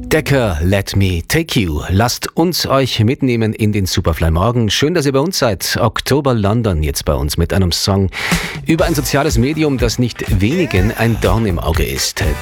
Decker, let me take you. Lasst uns euch mitnehmen in den Superfly Morgen. Schön, dass ihr bei uns seid. Oktober London jetzt bei uns mit einem Song über ein soziales Medium, das nicht wenigen ein Dorn im Auge ist.